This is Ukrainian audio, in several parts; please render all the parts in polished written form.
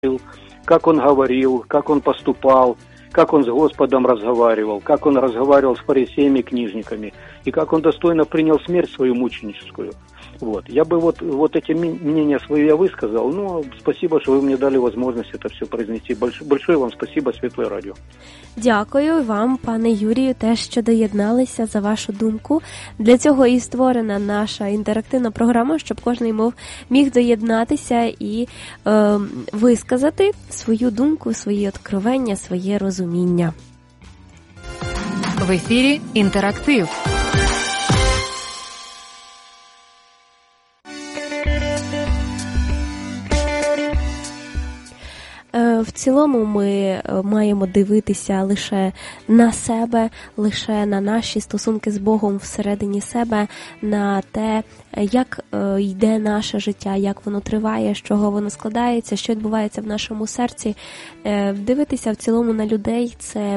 как он говорил, как он поступал, как он с Господом разговаривал, как он разговаривал с фарисеями и книжниками, и как он достойно принял смерть свою мученическую. Вот. Я бы вот эти мнения свои я высказал, но спасибо, что вы мне дали возможность это все произнести. Большое вам спасибо, Светлое Радіо. Дякую вам, пане Юрію, теж, що доєдналися, за вашу думку. Для цього і створена наша інтерактивна програма, щоб кожен міг доєднатися і висказати свою думку, свої откровення, своє розуміння. В ефірі «Інтерактив». В цілому ми маємо дивитися лише на себе, лише на наші стосунки з Богом всередині себе, на те, як йде наше життя, як воно триває, з чого воно складається, що відбувається в нашому серці. Дивитися в цілому на людей –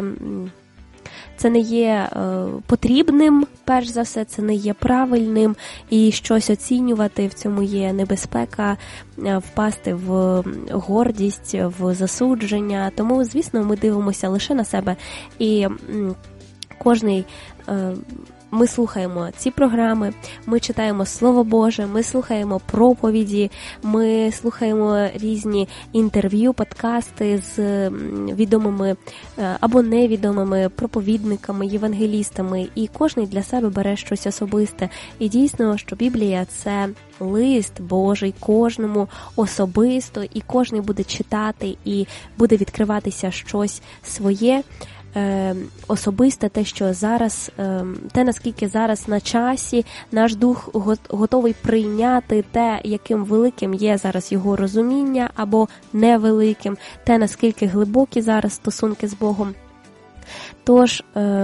це не є потрібним, перш за все, це не є правильним, і щось оцінювати, в цьому є небезпека, впасти в гордість, в засудження. Тому, звісно, ми дивимося лише на себе, і кожний... Ми слухаємо ці програми, ми читаємо Слово Боже, ми слухаємо проповіді, ми слухаємо різні інтерв'ю, подкасти з відомими або невідомими проповідниками, євангелістами, і кожен для себе бере щось особисте. І дійсно, що Біблія – це лист Божий кожному особисто, і кожен буде читати, і буде відкриватися щось своє, особисте, те, що зараз, те, наскільки зараз на часі наш дух готовий прийняти те, яким великим є зараз його розуміння, або невеликим, те, наскільки глибокі зараз стосунки з Богом. Тож,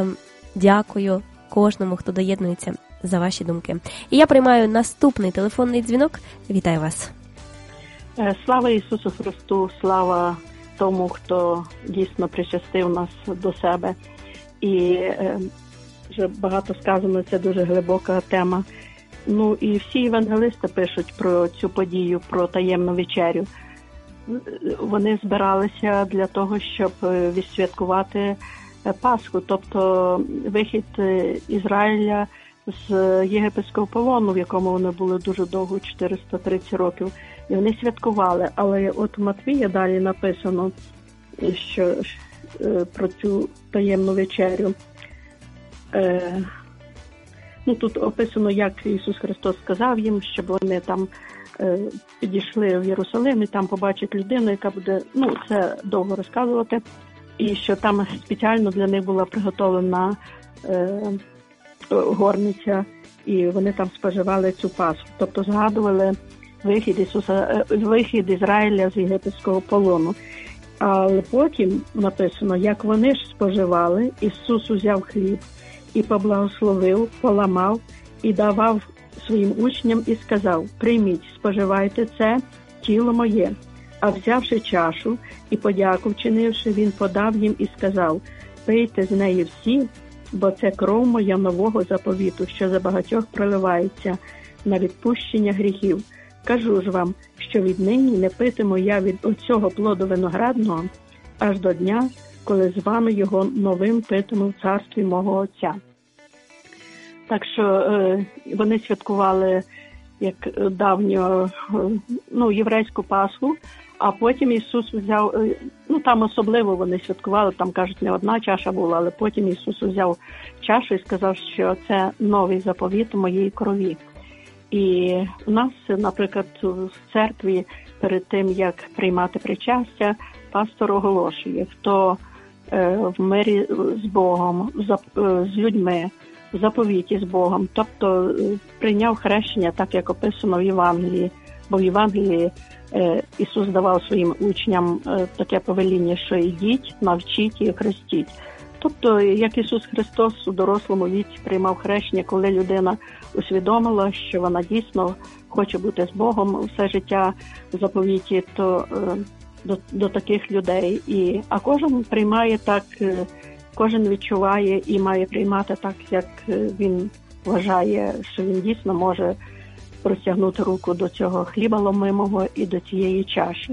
дякую кожному, хто доєднується, за ваші думки. І я приймаю наступний телефонний дзвінок. Вітаю вас. Слава Ісусу Христу, слава тому, хто дійсно причастив нас до себе. І вже багато сказано, це дуже глибока тема. Ну і всі євангелисти пишуть про цю подію, про таємну вечерю. Вони збиралися для того, щоб відсвяткувати Пасху, тобто вихід Ізраїля з єгипетського полону, в якому вони були дуже довго, 430 років. І вони святкували, але от у Матвія далі написано, що про цю таємну вечерю. Тут описано, як Ісус Христос сказав їм, щоб вони там підійшли в Єрусалим і там побачать людину, яка буде, це довго розказувати, і що там спеціально для них була приготовлена горниця, і вони там споживали цю Пасху. Тобто згадували вихід Ізраїля з єгипетського полону. Але потім написано, як вони ж споживали, Ісус узяв хліб і поблагословив, поламав і давав своїм учням і сказав: «Прийміть, споживайте це, тіло моє». А взявши чашу і подяку вчинивши, він подав їм і сказав: «Пийте з неї всі, бо це кров моя нового заповіту, що за багатьох проливається на відпущення гріхів. Кажу ж вам, що віднині не питиму я від оцього плоду виноградного аж до дня, коли з вами його новим питиму в царстві мого Отця». Так що вони святкували як давню єврейську Пасху, а потім Ісус взяв, там особливо вони святкували, там, кажуть, не одна чаша була, але потім Ісус взяв чашу і сказав, що це новий заповіт моєї крові. І у нас, наприклад, в церкві перед тим, як приймати причастя, пастор оголошує, хто в мирі з Богом, з людьми, в заповіті з Богом, тобто прийняв хрещення, так як описано в Євангелії, бо в Євангелії Ісус давав своїм учням таке повеління, що «ідіть, навчіть і хрестіть». Тобто, як Ісус Христос у дорослому віці приймав хрещення, коли людина усвідомила, що вона дійсно хоче бути з Богом все життя в заповіті, то до таких людей. А кожен приймає так, кожен відчуває і має приймати так, як він вважає, що він дійсно може простягнути руку до цього хліба ломимого і до цієї чаші.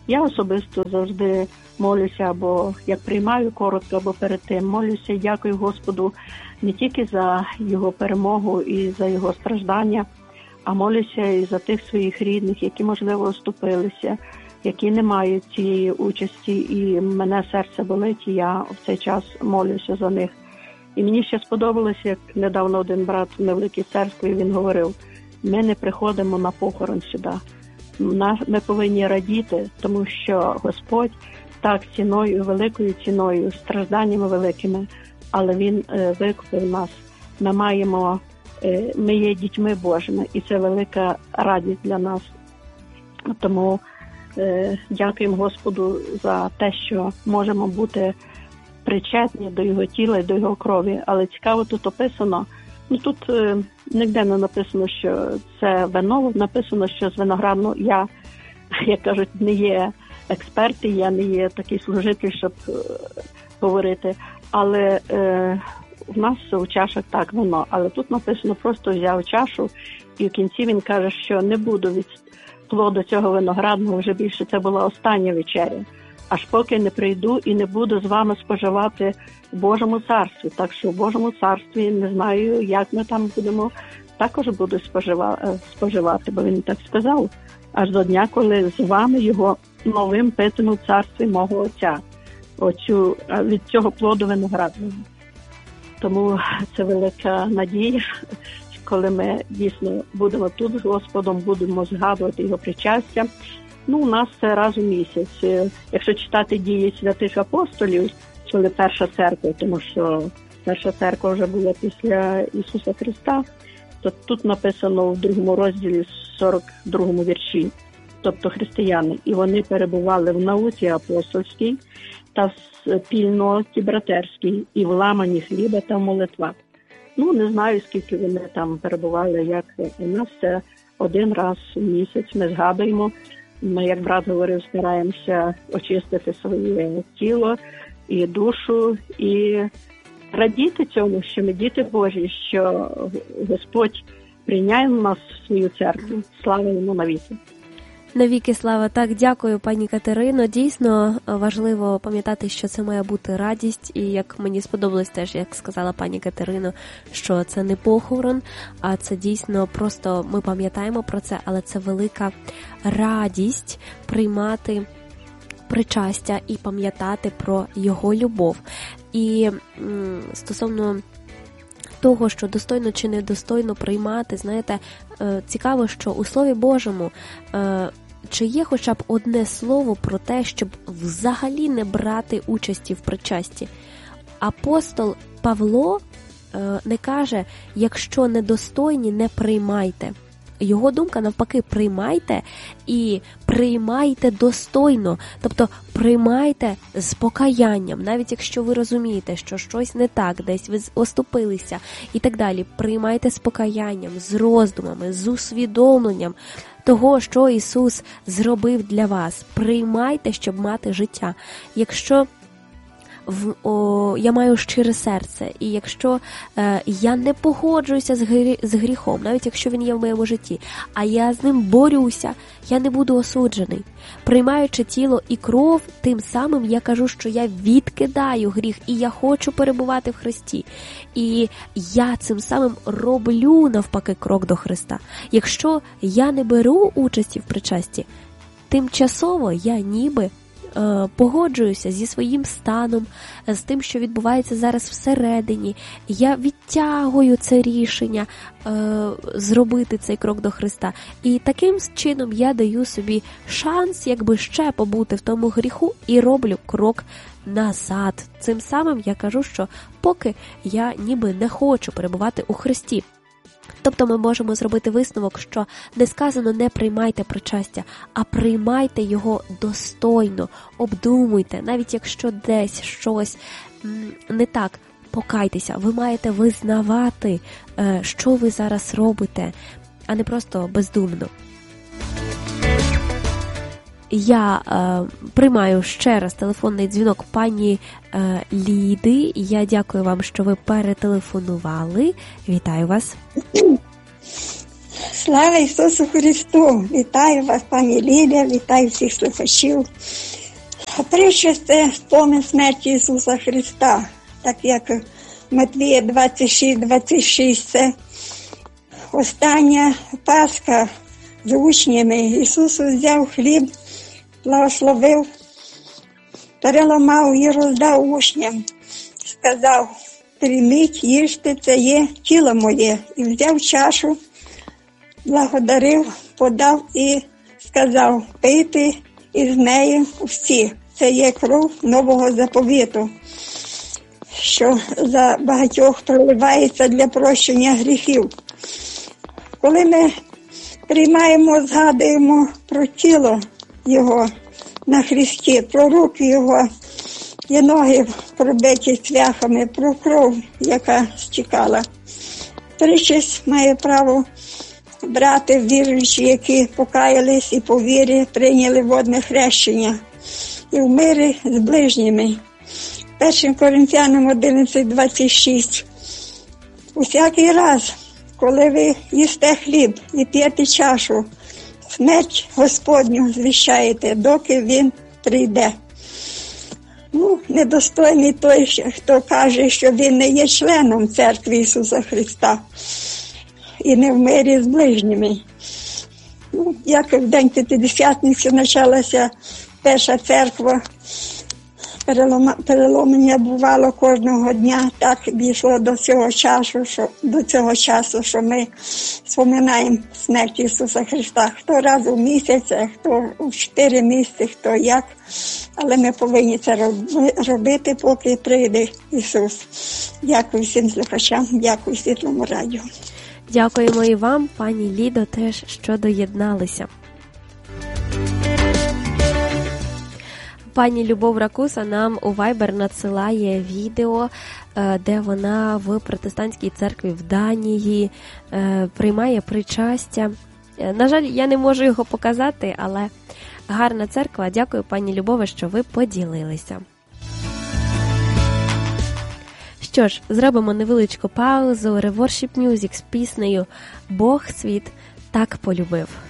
Я особисто завжди молюся, або як приймаю коротко, або перед тим молюся і дякую Господу не тільки за його перемогу і за його страждання, а молюся і за тих своїх рідних, які, можливо, оступилися, які не мають цієї участі, і мене серце болить, і я в цей час молюся за них. І мені ще сподобалося, як недавно один брат в невеликій церкві, він говорив, ми не приходимо на похорон сюди. Ми повинні радіти, тому що Господь так ціною, великою ціною, стражданнями великими, але Він викупив нас. Ми є дітьми Божими, і це велика радість для нас. Тому дякуємо Господу за те, що можемо бути причетні до Його тіла і до Його крові. Але цікаво тут описано, тут ніде не написано, що це вино, написано, що з винограду я, як кажуть, не є експерт, я не є такий служитель, щоб говорити, але в нас у чашах так вино, але тут написано, просто взяв чашу, і в кінці він каже, що не буду від плоду цього виноградного, вже більше це була остання вечеря, аж поки не прийду і не буду з вами споживати в Божому царстві. Так що в Божому царстві, не знаю, як ми там будемо, також буду споживати, бо він так сказав, аж до дня, коли з вами його новим питиму в царстві мого Отця, від цього плоду виноградного. Тому це велика надія, коли ми дійсно будемо тут з Господом, будемо згадувати Його причастя. У нас це раз у місяць. Якщо читати дії святих апостолів, коли перша церква, тому що перша церква вже була після Ісуса Христа, то тут написано в 2 розділі 42 вірші, тобто християни, і вони перебували в науці апостольській та в спільноті братерській, і в ламанні хліба та в молитвах. Не знаю, скільки вони там перебували, як у нас це один раз в місяць ми згадуємо. Ми, як брат говорив, стараємося очистити своє тіло і душу, і радіти цьому, що ми діти Божі, що Господь прийняє нас в свою церкву. Слава йому навіки. Навіки слава. Так, дякую, пані Катерино. Дійсно важливо пам'ятати, що це має бути радість. І як мені сподобалось теж, як сказала пані Катерино, що це не похорон, а це дійсно просто ми пам'ятаємо про це, але це велика радість приймати причастя і пам'ятати про його любов. І стосовно того, що достойно чи недостойно приймати, знаєте, цікаво, що у Слові Божому чи є хоча б одне слово про те, щоб взагалі не брати участі в причасті? Апостол Павло не каже, якщо недостойні, не приймайте. Його думка навпаки, приймайте і приймайте достойно, тобто приймайте з покаянням, навіть якщо ви розумієте, що щось не так, десь ви оступилися і так далі, приймайте з покаянням, з роздумами, з усвідомленням того, що Ісус зробив для вас. Приймайте, щоб мати життя. Якщо я маю щире серце, і якщо я не погоджуюся з гріхом, навіть якщо він є в моєму житті, а я з ним борюся, я не буду осуджений. Приймаючи тіло і кров, тим самим я кажу, що я відкидаю гріх, і я хочу перебувати в Христі. І я цим самим роблю, навпаки, крок до Христа. Якщо я не беру участі в причасті, тимчасово я ніби погоджуюся зі своїм станом, з тим, що відбувається зараз всередині. Я відтягую це рішення зробити цей крок до Христа. І таким чином я даю собі шанс, якби ще побути в тому гріху і роблю крок назад. Цим самим я кажу, що поки я ніби не хочу перебувати у Христі. Тобто ми можемо зробити висновок, що не сказано «не приймайте причастя», а приймайте його достойно, обдумуйте, навіть якщо десь щось не так, покайтеся, ви маєте визнавати, що ви зараз робите, а не просто бездумно. Я приймаю ще раз телефонний дзвінок пані Ліди. Я дякую вам, що ви перетелефонували. Вітаю вас. Слава Ісусу Христу! Вітаю вас, пані Лілія, вітаю всіх слухачів. Притча – це спомин смерті Ісуса Христа, так як Матвія 26:26 – це остання Пасха з учнями. Ісус взяв хліб, благословив, переламав і роздав учням. Сказав: прийміть, їжте, це є тіло моє. І взяв чашу, благодарив, подав і сказав: пийте із нею всі. Це є кров нового заповіту, що за багатьох проливається для прощення гріхів. Коли ми приймаємо, згадуємо про тіло Його на хресті, про руки Його і ноги пробиті цвяхами, про кров, яка стікала. Причесть має право брати віруючі, які покаялись і по вірі прийняли водне хрещення, і в мирі з ближніми. 1 Коринтянам 11:26. Усякий раз, коли ви їсте хліб і п'єте чашу, смерть Господню звіщаєте, доки Він прийде. Недостойний той, хто каже, що він не є членом церкви Ісуса Христа і не в мирі з ближніми. Як в День П'ятидесятниці почалася перша церква, переломлення бувало кожного дня, так дійшло до цього часу, що ми споминаємо смерть Ісуса Христа. Хто раз у місяць, хто у 4 місяці, хто як. Але ми повинні це робити, поки прийде Ісус. Дякую всім слухачам, дякую Світлому радіо. Дякуємо і вам, пані Лідо, теж, що доєдналися. Пані Любов Ракуса нам у Viber надсилає відео, де вона в протестантській церкві в Данії приймає причастя. На жаль, я не можу його показати, але гарна церква. Дякую, пані Любове, що ви поділилися. Що ж, зробимо невеличку паузу. Reworship Music з піснею «Бог світ так полюбив».